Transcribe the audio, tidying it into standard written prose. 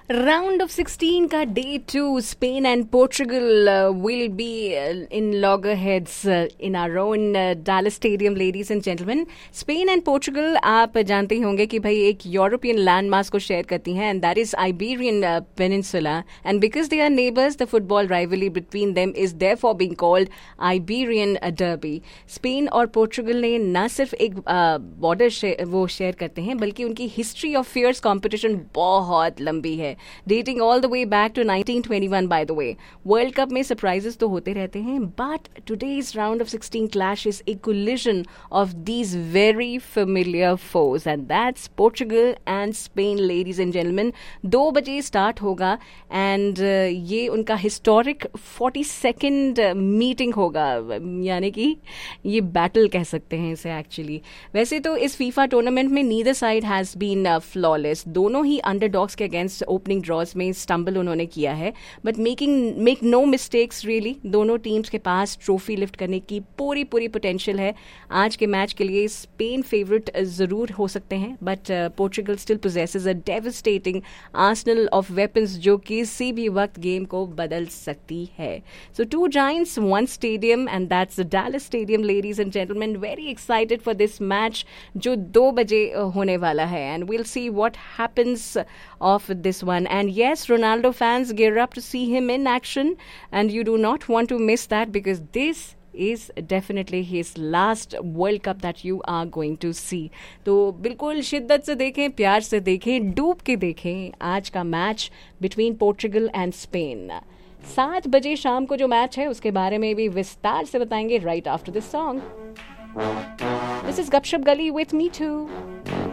Round of 16 का day 2 Spain and Portugal will be in लॉगरहेड्स in our own Dallas stadium. Ladies and gentleman, Spain and Portugal आप जानते ही होंगे कि भाई एक यूरोपियन लैंडमास को शेयर करती हैं and that is Iberian peninsula. And because they are neighbours the football rivalry between them is therefore being called Iberian derby. Spain और पोर्चुगल ने न सिर्फ एक बॉर्डर वो शेयर करते हैं बल्कि उनकी हिस्ट्री ऑफ फियर्स कॉम्पिटिशन बहुत लंबी है, dating all the way back to 1921 by the way. World Cup में surprises तो होते रहते हैं, but today's round of 16 clash is a collision of these very familiar foes and that's Portugal and Spain, ladies and gentlemen. 2 बजे start होगा and ये उनका historic 42nd meeting होगा, यानी कि ये battle कह सकते हैं इसे actually. वैसे तो इस FIFA tournament में neither side has been flawless. दोनों ही underdogs के against ओपनिंग ड्रॉज में स्टम्बल उन्होंने किया है, but make no mistakes really. दोनों टीम्स के पास ट्रॉफी लिफ्ट करने की पूरी पोटेंशियल है. आज के मैच के लिए स्पेन फेवरेट जरूर हो सकते हैं, but Portugal still possesses a devastating Arsenal of weapons जो किसी भी वक्त गेम को बदल सकती है. सो 2 giants 1 stadium and that's the Dallas stadium. Ladies and gentleman, very excited for this match जो 2 बजे होने वाला है and we'll see what happens of this one. And yes, Ronaldo fans, gear up to see him in action and you do not want to miss that because this is definitely his last World Cup that you are going to see. तो बिल्कुल शिद्दत से देखें, प्यार से देखें, डूब के देखें आज का match between Portugal and Spain. 7 बजे शाम को जो मैच है उसके बारे में भी विस्तार से बताएंगे right after this song. This is Gupshup Gully with me too.